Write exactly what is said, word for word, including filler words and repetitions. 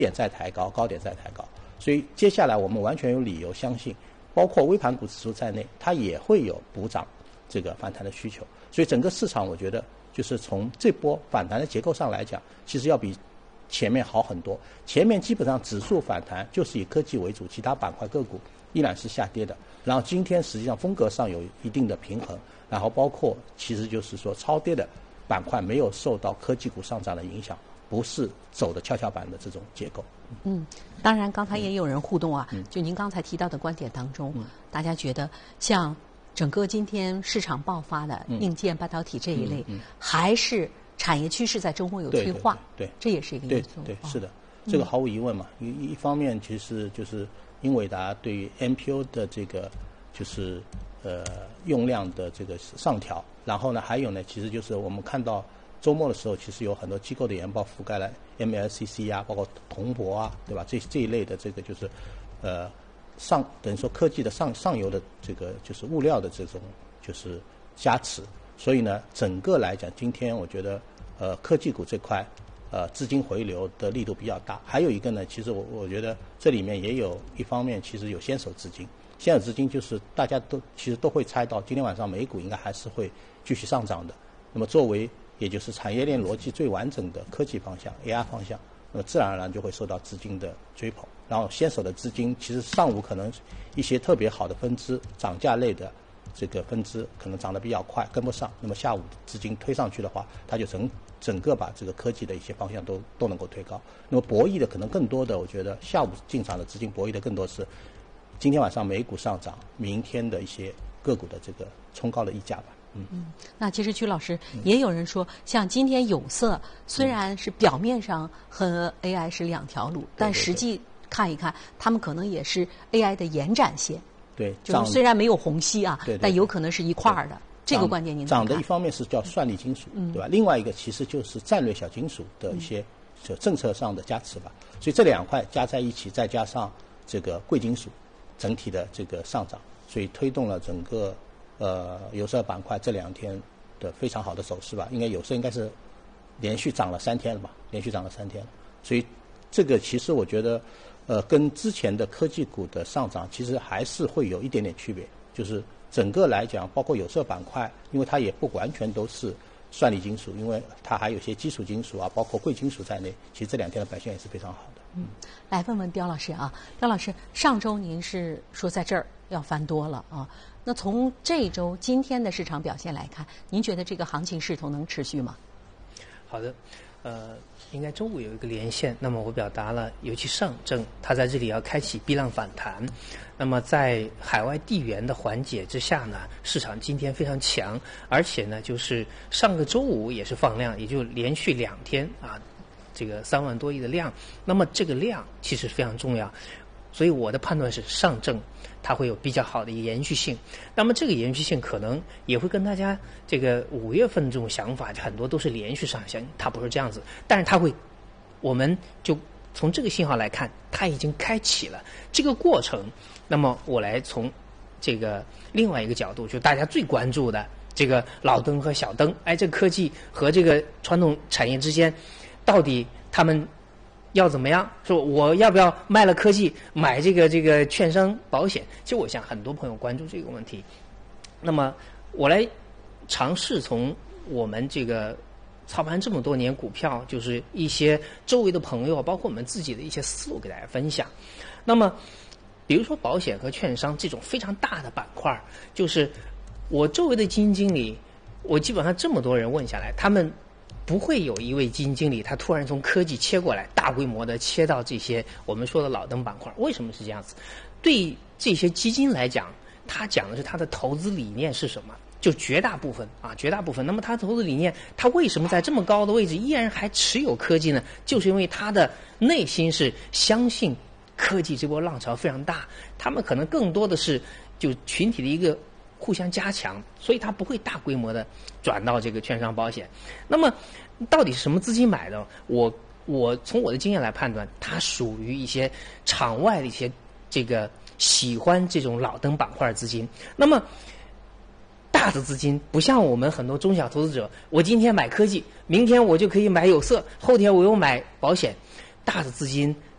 点再抬高，高点再抬高。所以接下来我们完全有理由相信，包括微盘股指数在内，它也会有补涨这个反弹的需求。所以整个市场我觉得就是从这波反弹的结构上来讲，其实要比前面好很多。前面基本上指数反弹就是以科技为主，其他板块个股依然是下跌的。然后今天实际上风格上有一定的平衡，然后包括其实就是说超跌的板块没有受到科技股上涨的影响，不是走的跷跷板的这种结构。 嗯，当然刚才也有人互动啊，嗯、就您刚才提到的观点当中，嗯、大家觉得像整个今天市场爆发的硬件半导体这一类，嗯嗯嗯、还是产业趋势在中国有催化， 对，对对这也是一个因素。 对，对是的，这个毫无疑问嘛。一、嗯、一方面其实就是英伟达对于 M P U 的这个就是呃用量的这个上调，然后呢还有呢，其实就是我们看到周末的时候，其实有很多机构的研报覆盖了 M L C C 啊，包括铜箔啊，对吧？这这一类的这个就是呃上等于说科技的上上游的这个就是物料的这种就是加持，所以呢，整个来讲，今天我觉得呃科技股这块呃资金回流的力度比较大。还有一个呢，其实我我觉得这里面也有一方面，其实有先手资金。先手资金就是大家都其实都会猜到，今天晚上美股应该还是会继续上涨的。那么作为也就是产业链逻辑最完整的科技方向 A I 方向，那么自然而然就会受到资金的追捧。然后先手的资金其实上午可能一些特别好的分支涨价类的这个分支可能涨得比较快跟不上，那么下午资金推上去的话，它就整整个把这个科技的一些方向都都能够推高。那么博弈的可能更多的，我觉得下午进场的资金博弈的更多是今天晚上美股上涨，明天的一些个股的这个冲高的溢价吧。嗯嗯，那其实曲老师、嗯、也有人说，像今天有色虽然是表面上和 A I 是两条路，嗯、但实际看一看，他们可能也是 A I 的延展线。 对， 就是虽然没有虹吸啊， 对对对， 但有可能是一块儿的。这个观点您怎么看？ 涨的一方面是叫算力金属，嗯、对吧？另外一个其实就是战略小金属的一些政策上的加持吧。嗯、所以这两块加在一起，再加上这个贵金属整体的这个上涨，所以推动了整个。呃，有色板块这两天的非常好的走势吧，应该有色应该是连续涨了三天了吧，连续涨了三天了，所以这个其实我觉得，呃，跟之前的科技股的上涨其实还是会有一点点区别，就是整个来讲，包括有色板块，因为它也不完全都是算力金属，因为它还有些基础金属啊，包括贵金属在内，其实这两天的表现也是非常好的。 嗯，来问问刁老师啊，刁老师，上周您是说在这儿要翻多了啊？那从这周今天的市场表现来看，您觉得这个行情势头能持续吗？ 好的，呃，应该周五有一个连线，那么我表达了，尤其上证，它在这里要开启避浪反弹。那么在海外地缘的缓解之下呢，市场今天非常强，而且呢，就是上个周五也是放量，也就连续两天啊，这个三万多亿的量。那么这个量其实非常重要，所以我的判断是上证它会有比较好的一个延续性。那么这个延续性可能也会跟大家这个五月份这种想法很多都是连续上行，它不是这样子，但是它会，我们就从这个信号来看，它已经开启了这个过程。那么我来从这个另外一个角度，就大家最关注的这个老灯和小灯，哎，这个科技和这个传统产业之间，到底他们要怎么样？说我要不要卖了科技买这个这个券商保险？其实我想很多朋友关注这个问题。那么我来尝试从我们这个操盘这么多年股票，就是一些周围的朋友，包括我们自己的一些思路给大家分享。那么比如说保险和券商这种非常大的板块，就是我周围的基金经理，我基本上这么多人问下来，他们不会有一位基金经理他突然从科技切过来，大规模的切到这些我们说的老灯板块。为什么是这样子？对这些基金来讲，他讲的是他的投资理念是什么，就绝大部分啊，绝大部分。那么他投资理念，他为什么在这么高的位置依然还持有科技呢？就是因为他的内心是相信科技这波浪潮非常大，他们可能更多的是就群体的一个互相加强，所以它不会大规模的转到这个券商保险。那么到底是什么资金买的？我我从我的经验来判断，它属于一些场外的一些这个喜欢这种老灯板块的资金。那么大的资金不像我们很多中小投资者，我今天买科技，明天我就可以买有色，后天我又买保险。 大的资金